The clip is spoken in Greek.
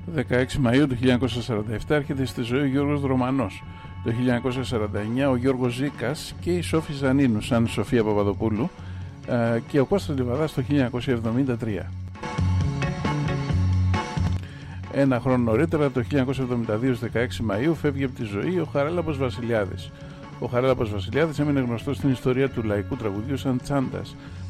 16 Μαΐου του 1947 έρχεται στη ζωή ο Γιώργος Δρομανός. Το 1949 ο Γιώργος Ζήκας και η Σόφη Ζανίνου σαν Σοφία Παπαδοπούλου και ο Κώστας Λιβαδάς το 1973. Ένα χρόνο νωρίτερα, το 1972, στις 16 Μαΐου, φεύγει από τη ζωή ο Χαράλαμπος Βασιλιάδης. Ο Χαράλαμπος Βασιλιάδης έμεινε γνωστός στην ιστορία του λαϊκού τραγουδιού σαν Τσάντας.